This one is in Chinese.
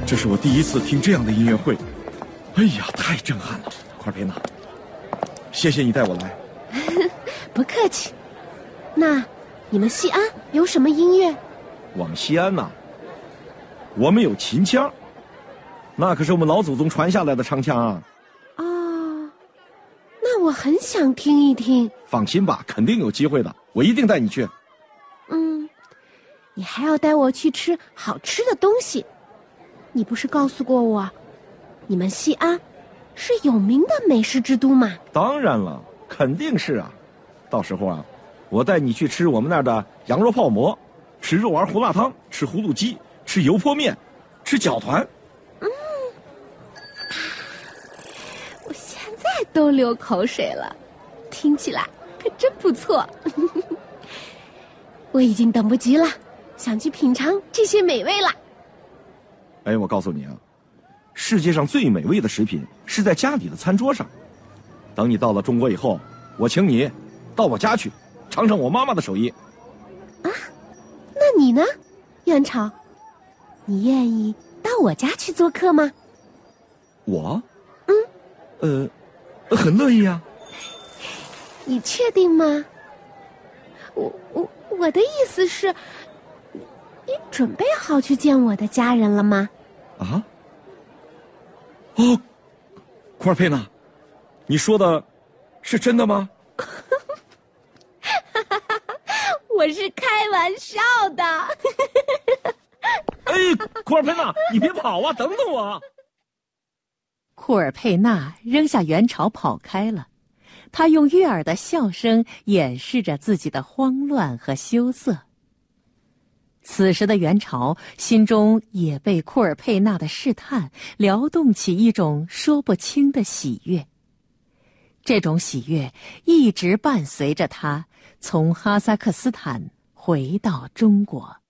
这是我第一次听这样的音乐会，哎呀，太震撼了！库尔佩娜，谢谢你带我来。 不客气。那你们西安有什么音乐？ 我们西安呐，我们有秦腔，那可是我们老祖宗传下来的唱腔啊。 哦，那我很想听一听。 放心吧，肯定有机会的，我一定带你去。 你还要带我去吃好吃的东西。你不是告诉过我，你们西安是有名的美食之都吗？ 当然了，肯定是啊。到时候啊，我带你去吃我们那儿的羊肉泡馍，吃肉丸胡辣汤，吃葫芦鸡，吃油泼面，吃饺团。 我现在都流口水了，听起来可真不错。我已经等不及了，想去品尝这些美味了。 哎，我告诉你啊，世界上最美味的食品是在家里的餐桌上。等你到了中国以后，我请你到我家去，尝尝我妈妈的手艺。 啊，那你呢，元朝？你愿意到我家去做客吗？ 我？很乐意啊。 你确定吗？我的意思是，你准备好去见我的家人了吗？ 啊？哦，库尔佩娜，你说的是真的吗？ 我是开玩笑的。 哎，库尔佩娜，你别跑啊，等等我。 库尔佩娜扔下元朝跑开了，他用悦耳的笑声掩饰着自己的慌乱和羞涩。此时的元朝心中也被库尔佩娜的试探撩动起一种说不清的喜悦，这种喜悦一直伴随着他从哈萨克斯坦回到中国。